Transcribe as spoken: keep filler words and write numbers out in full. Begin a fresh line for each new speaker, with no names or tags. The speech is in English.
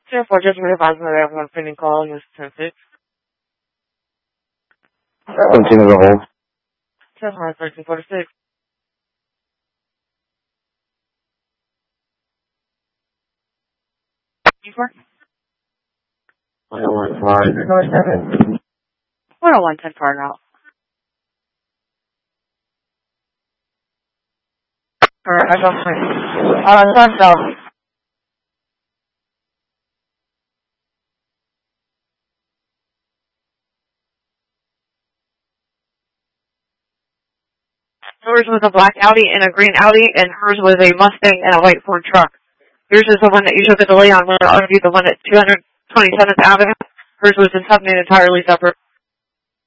Therefore, just for the advisement that everyone pending call is ten six.
Continue to hold.
Seven hundred thirteen forty six.
one oh one five, number seven.
one oh one ten Cardinal. Alright, I got my, uh, sun cell. Yours was a black Audi and a green Audi, and hers was a Mustang and a white Ford truck. Yours is the one that you took a delay on, where I argued the one at two hundred twenty-seventh Avenue. Hers was in something entirely separate.